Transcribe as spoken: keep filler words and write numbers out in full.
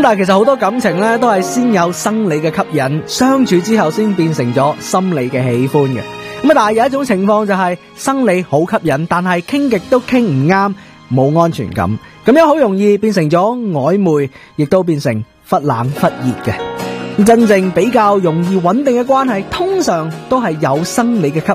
但係其實好多感情咧都係先有生理嘅吸引，相處之後先變成咗心理嘅喜歡嘅。咁啊，但係有一種情況就係生理好吸引，但係傾極都傾唔啱，冇安全感，咁樣好容易變成咗曖昧，亦都變成忽冷忽熱嘅。真正比較容易穩定嘅關係，通常都係有生理嘅吸